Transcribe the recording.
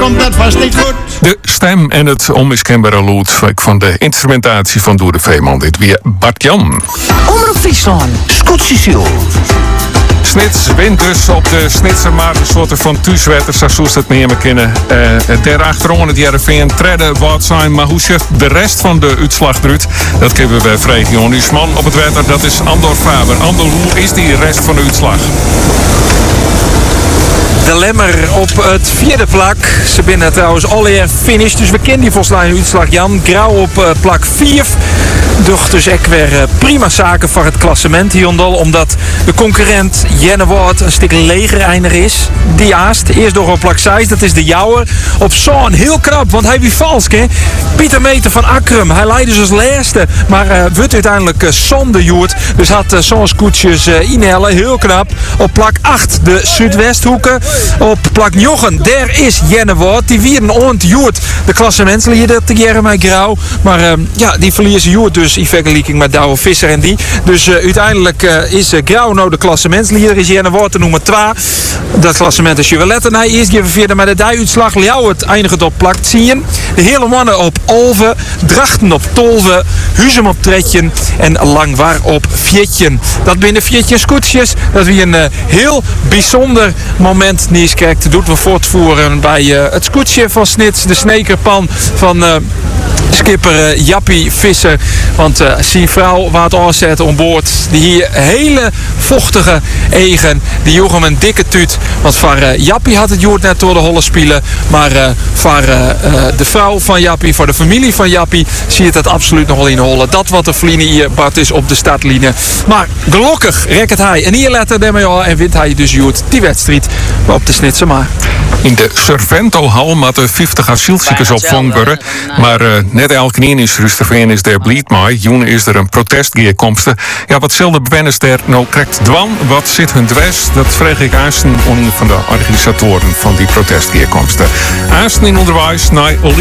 komt dat vast niet goed. De stem en het onmiskenbare lood van de instrumentatie van Doe de Veeman. Dit weer Bart Jan. Omroep Friesland, Scootsie. Snits wint dus op de Snitser, maar een soort van thuiswetter, zoals het nemen kunnen. Daarachter het Heerenveen treden wat zijn, maar hoe zit de rest van de uitslag eruit? Dat kunnen we vragen, Jon Huisman op het wetter. Dat is Andor Faber. Andor, hoe is die rest van de uitslag? De Lemmer op het vierde plak. Ze binnen trouwens alweer finish. Dus we kennen die volslijn uitslag. Jan Grauw op plak 4. Doch dus ook weer prima zaken voor het klassement hierondal. Omdat de concurrent Jenne Woord een stuk legereinder is. Die aast. Eerst nog op plak 6. Dat is de Jouwer. Op zo'n heel knap. Want hij wie vals. Pieter Meter van Akrum. Hij leidde dus als laatste. Maar wordt uiteindelijk zonder Joert. Dus had zo'n scootjes inhellen. Heel knap. Op plak 8 de Zuidwesthoeken. Op plak 9, daar is Jenne Woord. Die weer een oont Joert de klassementsleider te Jeremy Grauw. Maar die verliezen Joert dus in vergelijking met Douwe Visser en die. Dus uiteindelijk is Grauw nou de klassementsleider. Is Jenne Woord de nummer 2. Dat klassement is je wel letten. Hij eerst geven verder met de die-uitslag. Ljouwert eindigt op plak 10. De hele mannen op 11. Drachten op 12. Huzem op 13. En Langwaar op 14. Dat binnen 14 scootjes. Dat weer een heel bijzonder moment Nieuwskerk doet we voortvoeren bij het scootje van Snits, de snekerpan van skipper Jappie Visser. Want zijn vrouw waar het aanzet om boord. Die hier hele vochtige egen. Die joeg hem een dikke tuut. Want voor Jappie had het Joert net door de holle spelen. Maar voor de vrouw van Jappie, voor de familie van Jappie, zie je het absoluut nog wel in de holle. Dat wat de vliegen hier Bart is op de startlinie. Maar gelukkig rekt hij. En hier letter daarmee al en wint hij dus Joert die wedstrijd op de Snitse maar. In de Servento-hal moeten 50 asielzoekers opvangen worden. Maar net elke keer is Rusterveen is daar blied maar. Joen is er een protestgeerkomsten. Ja, wat zullen de bewoners daar nou krijgt dwan? Wat zit hun dwars? Dat vraag ik aan van de organisatoren van die protestgeerkomsten. Aansten in onderwijs naar